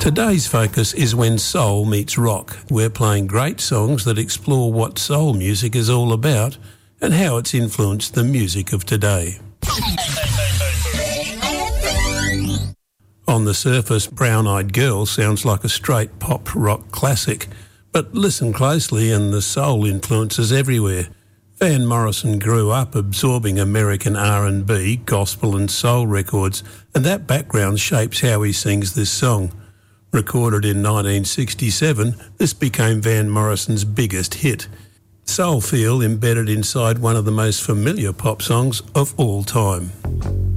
Today's focus is when soul meets rock. We're playing great songs that explore what soul music is all about and how it's influenced the music of today. On the surface, Brown Eyed Girl sounds like a straight pop rock classic, but listen closely and the soul influence is everywhere. Van Morrison grew up absorbing American R&B, gospel and soul records, and that background shapes how he sings this song. Recorded in 1967, this became Van Morrison's biggest hit. Soul feel embedded inside one of the most familiar pop songs of all time.